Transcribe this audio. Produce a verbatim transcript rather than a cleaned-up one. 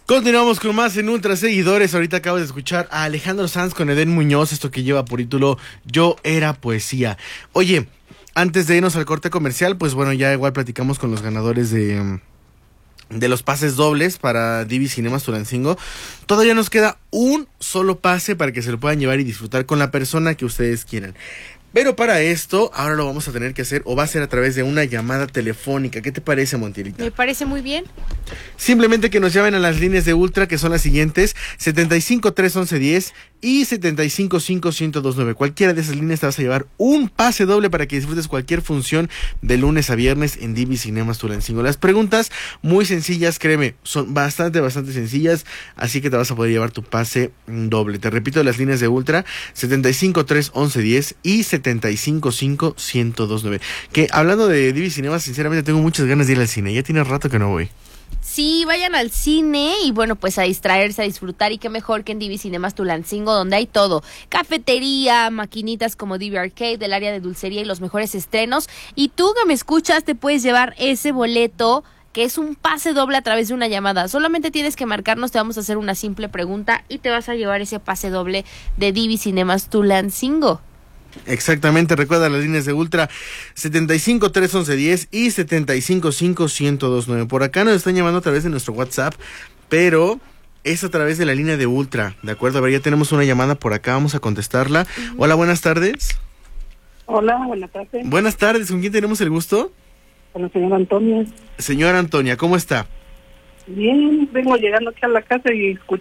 Continuamos con más en Ultra Seguidores. Ahorita acabo de escuchar a Alejandro Sanz con Edén Muñoz, esto que lleva por título Yo Era Poesía. Oye, antes de irnos al corte comercial, pues bueno, ya igual platicamos con los ganadores de, de los pases dobles para Divi Cinemas Tulancingo. Todavía nos queda un solo pase para que se lo puedan llevar y disfrutar con la persona que ustedes quieran. Pero para esto, ahora lo vamos a tener que hacer, o va a ser a través de una llamada telefónica. ¿Qué te parece, Montielita? Me parece muy bien. Simplemente que nos llamen a las líneas de Ultra, que son las siguientes: setenta y cinco, tres, once, diez y setenta y cinco, cinco, ciento dos, nueve. Cualquiera de esas líneas te vas a llevar un pase doble para que disfrutes cualquier función de lunes a viernes en Divi Cinemas Tulancingo. Las preguntas, muy sencillas, créeme, son bastante, bastante sencillas, así que te vas a poder llevar tu pase doble. Te repito, las líneas de Ultra: setenta y cinco, tres, once, diez y setenta y cinco, cinco, ciento dos, nueve. Que hablando de Divi Cinemas, sinceramente tengo muchas ganas de ir al cine. Ya tiene rato que no voy. Sí, vayan al cine y bueno, pues a distraerse, a disfrutar, y qué mejor que en Divi Cinemas Tulancingo, donde hay todo: cafetería, maquinitas como Divi Arcade, el área de dulcería y los mejores estrenos. Y tú que me escuchas te puedes llevar ese boleto, que es un pase doble a través de una llamada. Solamente tienes que marcarnos, te vamos a hacer una simple pregunta y te vas a llevar ese pase doble de Divi Cinemas Tulancingo. Exactamente, recuerda las líneas de Ultra: setenta y cinco, tres, once, diez y setenta y cinco, cinco, ciento dos, nueve. Por acá nos están llamando a través de nuestro WhatsApp, pero es a través de la línea de Ultra, ¿de acuerdo? A ver, ya tenemos una llamada por acá, vamos a contestarla. Uh-huh. Hola, buenas tardes. Hola, buenas tardes. Buenas tardes, ¿con quién tenemos el gusto? Con la señora Antonia. Señora Antonia, ¿cómo está? Bien, vengo llegando aquí a la casa y escuché